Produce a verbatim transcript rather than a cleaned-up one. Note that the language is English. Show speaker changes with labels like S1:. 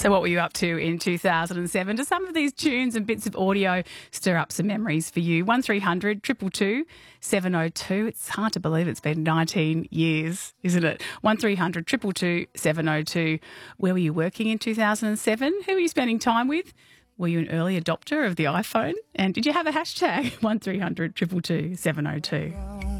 S1: So what were you up to in two thousand seven? Do some of these tunes and bits of audio stir up some memories for you? one three hundred two two two seven oh two. It's hard to believe it's been nineteen years, isn't it? one three hundred two two two seven oh two. Where were you working in two thousand seven? Who were you spending time with? Were you an early adopter of the iPhone? And did you have a hashtag one three hundred two two two seven oh two?